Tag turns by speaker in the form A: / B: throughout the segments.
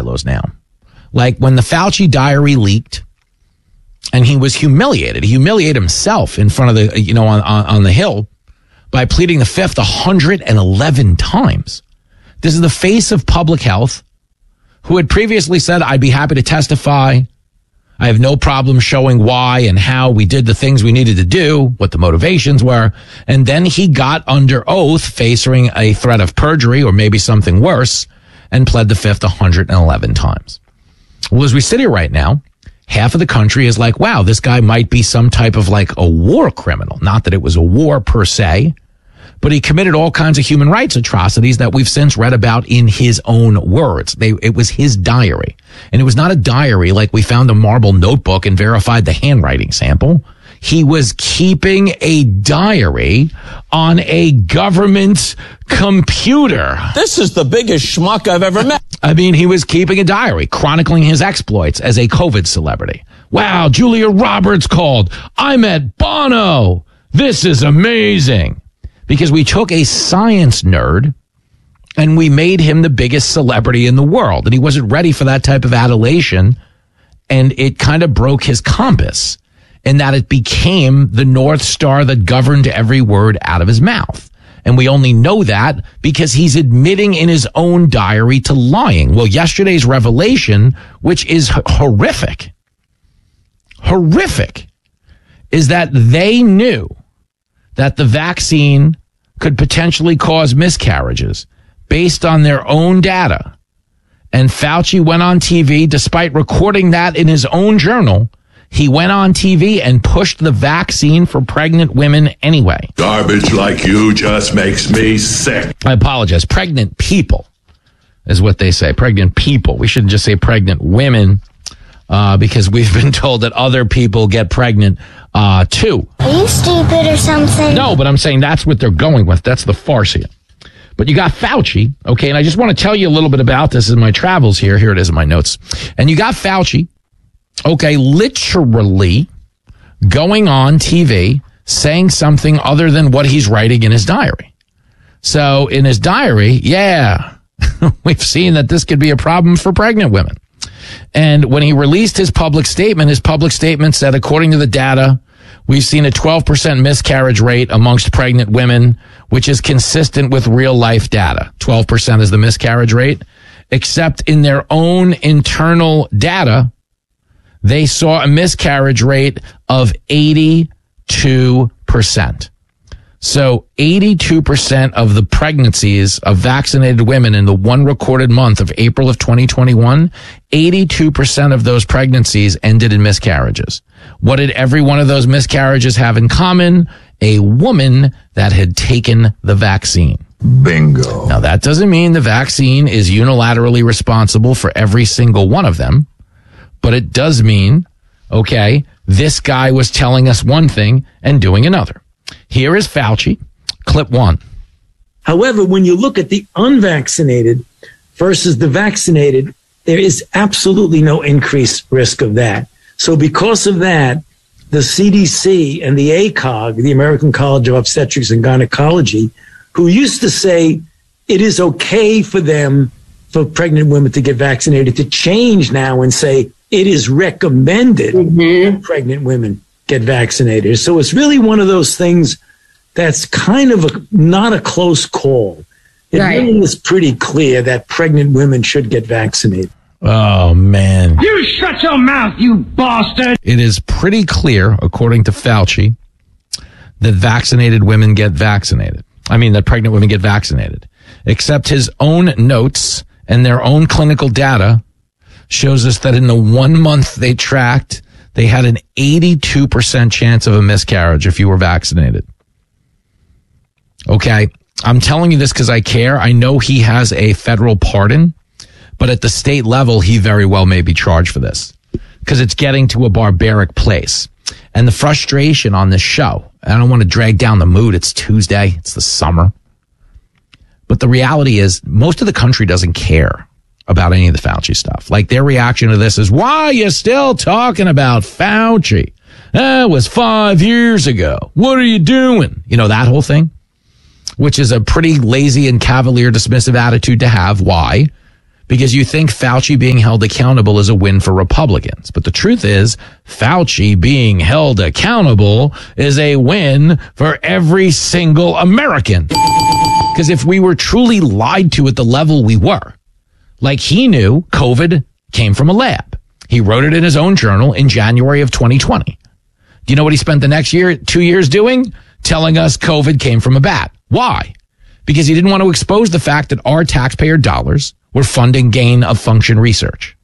A: silos now. Like when the Fauci diary leaked and he was humiliated. He humiliated himself in front of the, on the Hill by pleading the fifth 111 times. This is the face of public health who had previously said, I'd be happy to testify. I have no problem showing why and how we did the things we needed to do, what the motivations were. And then he got under oath facing a threat of perjury or maybe something worse and pled the fifth 111 times. Well, as we sit here right now, half of the country is like, wow, this guy might be some type of like a war criminal. Not that it was a war per se, but he committed all kinds of human rights atrocities that we've since read about in his own words. It was his diary. And it was not a diary like we found a marble notebook and verified the handwriting sample. He was keeping a diary on a government computer.
B: This is the biggest schmuck I've ever met.
A: I mean, he was keeping a diary, chronicling his exploits as a COVID celebrity. Wow, Julia Roberts called. I met Bono. This is amazing. Because we took a science nerd and we made him the biggest celebrity in the world. And he wasn't ready for that type of adulation. And it kind of broke his compass in that it became the North Star that governed every word out of his mouth. And we only know that because he's admitting in his own diary to lying. Well, yesterday's revelation, which is horrific, is that they knew that the vaccine could potentially cause miscarriages based on their own data. And Fauci went on TV, despite recording that in his own journal, he went on TV and pushed the vaccine for pregnant women anyway.
C: Garbage like you just makes me sick.
A: I apologize. Pregnant people is what they say. Pregnant people. We shouldn't just say pregnant women because we've been told that other people get pregnant too.
D: Are you stupid or something?
A: No, but I'm saying that's what they're going with. That's the farce here. But you got Fauci, okay, and I just want to tell you a little bit about this in my travels here. Here it is in my notes. And you got Fauci, okay, literally going on TV saying something other than what he's writing in his diary. So in his diary, yeah, we've seen that this could be a problem for pregnant women. And when he released his public statement said, according to the data, we've seen a 12% miscarriage rate amongst pregnant women, which is consistent with real life data. 12% is the miscarriage rate, except in their own internal data, they saw a miscarriage rate of 82%. So 82% of the pregnancies of vaccinated women in the one recorded month of April of 2021, 82% of those pregnancies ended in miscarriages. What did every one of those miscarriages have in common? A woman that had taken the vaccine.
C: Bingo.
A: Now, that doesn't mean the vaccine is unilaterally responsible for every single one of them, but it does mean, okay, this guy was telling us one thing and doing another. Here is Fauci, clip one.
E: However, when you look at the unvaccinated versus the vaccinated, there is absolutely no increased risk of that. So because of that, the CDC and the ACOG, the American College of Obstetrics and Gynecology, who used to say it is okay for for pregnant women to get vaccinated, to change now and say it is recommended that pregnant women get vaccinated. So it's really one of those things that's kind of not a close call. It really is pretty clear that pregnant women should get vaccinated.
A: Oh, man.
F: You shut your mouth, you bastard!
A: It is pretty clear, according to Fauci, that vaccinated women get vaccinated. I mean, that pregnant women get vaccinated. Except his own notes and their own clinical data shows us that in the 1 month they tracked, they had an 82% chance of a miscarriage if you were vaccinated. Okay, I'm telling you this because I care. I know he has a federal pardon, but at the state level, he very well may be charged for this because it's getting to a barbaric place. And the frustration on this show, I don't want to drag down the mood. It's Tuesday. It's the summer. But the reality is most of the country doesn't care about any of the Fauci stuff. Like their reaction to this is, why are you still talking about Fauci? That was 5 years ago. What are you doing? You know, that whole thing, which is a pretty lazy and cavalier dismissive attitude to have. Why? because you think Fauci being held accountable is a win for Republicans. But the truth is, Fauci being held accountable is a win for every single American. Because if we were truly lied to at the level we were, like he knew COVID came from a lab. He wrote it in his own journal in January of 2020. Do you know what he spent the next 2 years doing? Telling us COVID came from a bat. Why? Because he didn't want to expose the fact that our taxpayer dollars were funding gain of function research.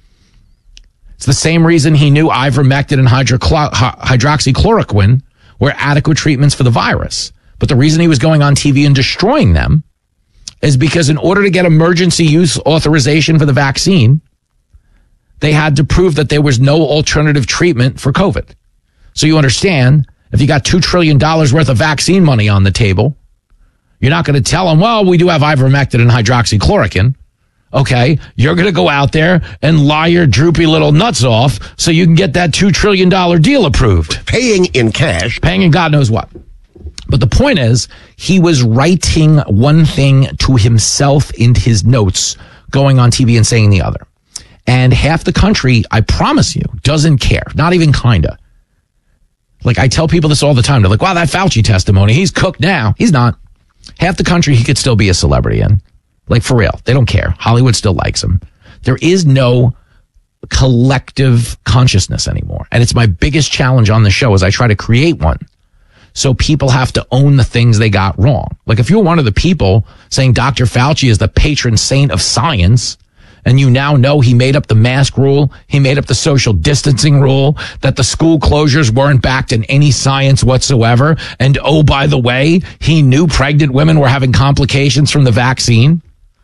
A: It's the same reason he knew ivermectin and hydroxychloroquine were adequate treatments for the virus. But the reason he was going on TV and destroying them is because in order to get emergency use authorization for the vaccine, they had to prove that there was no alternative treatment for COVID. So you understand, if you got $2 trillion worth of vaccine money on the table, you're not going to tell them, well, we do have ivermectin and hydroxychloroquine. Okay, you're going to go out there and lie your droopy little nuts off so you can get that $2 trillion deal approved.
G: Paying in cash.
A: Paying in God knows what. But the point is, he was writing one thing to himself in his notes, going on TV and saying the other. And half the country, I promise you, doesn't care. Not even kinda. Like, I tell people this all the time. They're like, wow, that Fauci testimony, he's cooked now. He's not. Half the country he could still be a celebrity in. Like, for real. They don't care. Hollywood still likes him. There is no collective consciousness anymore. And it's my biggest challenge on the show is I try to create one. So people have to own the things they got wrong. Like, if you're one of the people saying Dr. Fauci is the patron saint of science, and you now know he made up the mask rule, he made up the social distancing rule, that the school closures weren't backed in any science whatsoever, and oh, by the way, he knew pregnant women were having complications from the vaccine.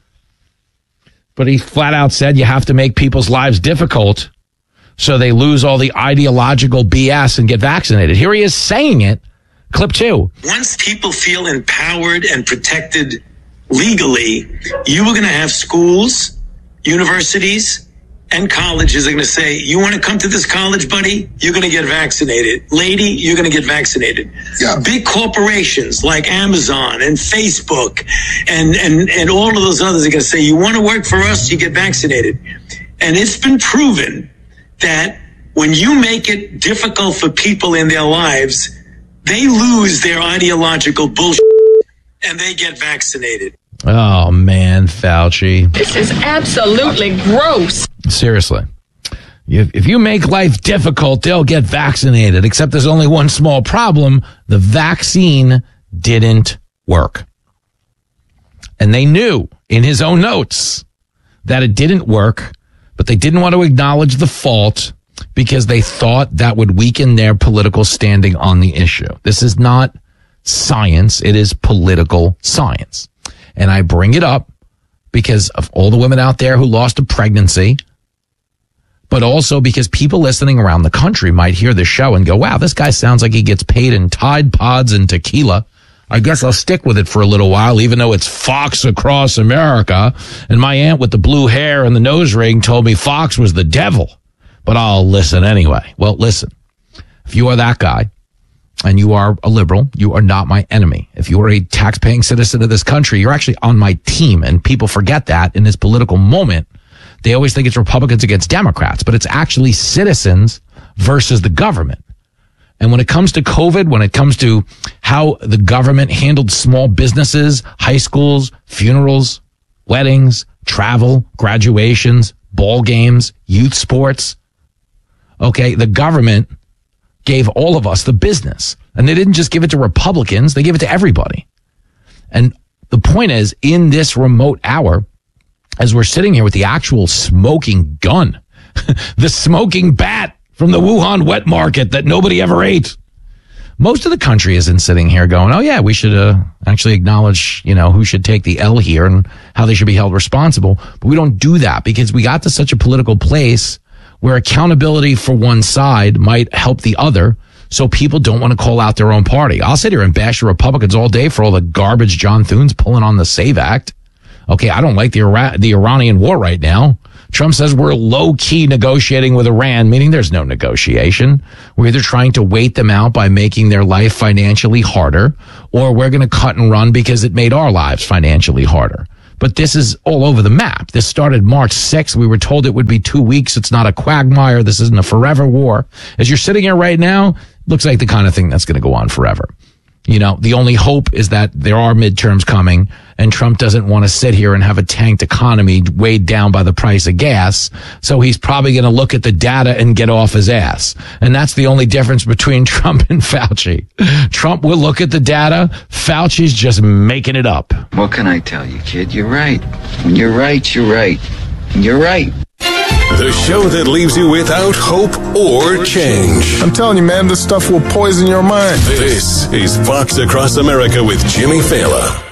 A: But he flat out said you have to make people's lives difficult so they lose all the ideological BS and get vaccinated. Here he is saying it. Clip 2.
E: Once people feel empowered and protected legally, you are going to have schools, universities, and colleges are going to say, you want to come to this college, buddy? You're going to get vaccinated. Lady, you're going to get vaccinated. Yeah. Big corporations like Amazon and Facebook and all of those others are going to say, you want to work for us? You get vaccinated. And it's been proven that when you make it difficult for people in their lives, they lose their ideological bullshit and they get vaccinated.
A: Oh, man, Fauci.
H: This is absolutely gross.
A: Seriously. If you make life difficult, they'll get vaccinated. Except there's only one small problem. The vaccine didn't work. And they knew in his own notes that it didn't work, but they didn't want to acknowledge the fault because they thought that would weaken their political standing on the issue. This is not science. It is political science. And I bring it up because of all the women out there who lost a pregnancy, but also because people listening around the country might hear the show and go, wow, this guy sounds like he gets paid in Tide Pods and tequila. I guess I'll stick with it for a little while, even though it's Fox Across America. And my aunt with the blue hair and the nose ring told me Fox was the devil, but I'll listen anyway. Well, listen, if you are that guy, and you are a liberal, you are not my enemy. If you are a tax-paying citizen of this country, you're actually on my team. And people forget that in this political moment. They always think it's Republicans against Democrats, but it's actually citizens versus the government. And when it comes to COVID, when it comes to how the government handled small businesses, high schools, funerals, weddings, travel, graduations, ball games, youth sports, okay, the government gave all of us the business. And they didn't just give it to Republicans, they gave it to everybody. And the point is, in this remote hour, as we're sitting here with the actual smoking gun, the smoking bat from the Wuhan wet market that nobody ever ate, most of the country isn't sitting here going, oh yeah, we should actually acknowledge, who should take the L here and how they should be held responsible. But we don't do that because we got to such a political place where accountability for one side might help the other, so people don't want to call out their own party. I'll sit here and bash the Republicans all day for all the garbage John Thune's pulling on the SAVE Act. Okay, I don't like the Iranian war right now. Trump says we're low-key negotiating with Iran, meaning there's no negotiation. We're either trying to wait them out by making their life financially harder, or we're going to cut and run because it made our lives financially harder. But this is all over the map. This started March 6th. We were told it would be 2 weeks. It's not a quagmire. This isn't a forever war. As you're sitting here right now, looks like the kind of thing that's going to go on forever. You know, the only hope is that there are midterms coming and Trump doesn't want to sit here and have a tanked economy weighed down by the price of gas. So he's probably going to look at the data and get off his ass. And that's the only difference between Trump and Fauci. Trump will look at the data. Fauci's just making it up.
G: What can I tell you, kid? You're right. When you're right, you're right. And you're right.
I: The show that leaves you without hope or change.
J: I'm telling you, man, this stuff will poison your mind.
I: This is Fox Across America with Jimmy Fallon.